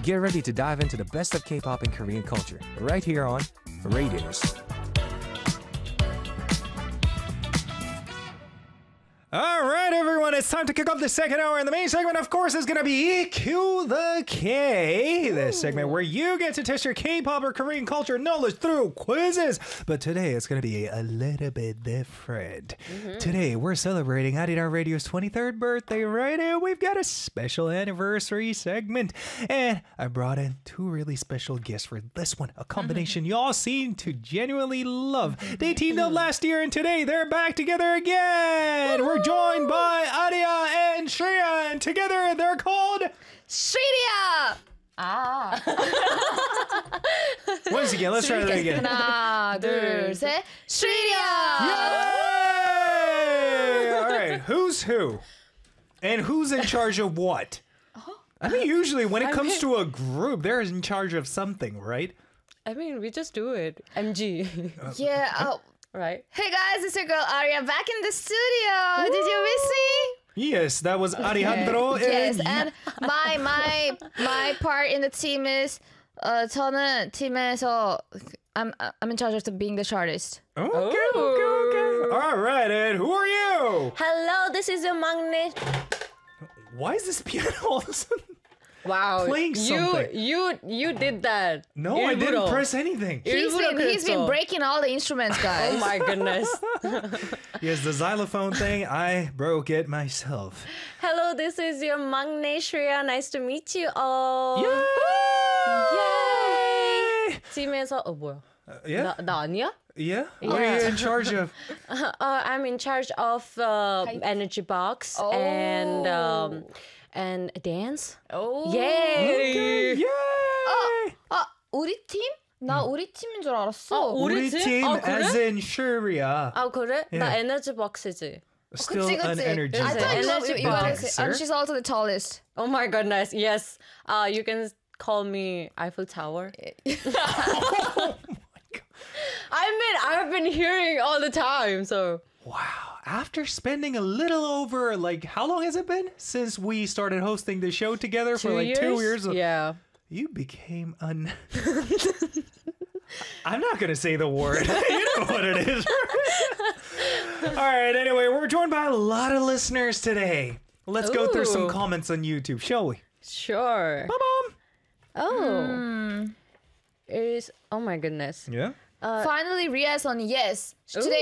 Get ready to dive into the best of K-pop and Korean culture right here on Radios. All right, everyone, it's time to kick off the second hour, and the main segment, of course, is going to be Cue the K, this segment where you get to test your K-pop or Korean culture knowledge through quizzes. But today, it's going to be a little bit different. Today, we're celebrating Arirang Radio's 23rd birthday, right? And we've got a special anniversary segment. And I brought in two really special guests for this one, a combination y'all seem to genuinely love. They teamed up last year, and today, they're back together again. We're joined by Aria and Shreya, and together they're called Shreya. Once again, let's try that again. 하나, 둘, 셋. Shreya. Yay! All right, who's who? And who's in charge of what? I mean, usually when it comes to a group, they're in charge of something, right? I mean, we just do it. MG. Yeah. Right? Hey guys, it's your girl Aria back in the studio. Did you miss me? Yes, that was Alejandro. Yes, and my part in the team is 저는 팀에서 I'm in charge of being the chartist. Okay. All right, and who are you? Hello, this is your 막내. Why is this piano all of a sudden? Wow. Playing something. You did that. No, I didn't press anything. He's been breaking all the instruments, guys. Oh my goodness. Yes, the xylophone thing, I broke it myself. Hello, this is your 막내 Shreya. Nice to meet you all. Yay! 팀에서 뭐야? Yeah? 나 아니야? Yeah? What are you in charge of? I'm in charge of energy box and dance. Oh. Yay! Yay! 우리 팀? 나 우리 팀인 줄 알았어. 우리 team 그래? as in Shreya. 아 그래? Yeah. 나 에너지 박스지. Still 그치. an energy. I thought Energy you were box. and she's also the tallest. Oh my goodness, yes. You can call me Eiffel Tower. I mean, I've been hearing all the time, so. Wow. After spending a little over, like, how long has it been since we started hosting the show together? For like 2 years? Yeah. You became I'm not going to say the word. You know what it is. All right. Anyway, we're joined by a lot of listeners today. Let's go through some comments on YouTube, shall we? Sure. Mom. Oh. Oh my goodness. Yeah? Finally, Ria's on yes. Today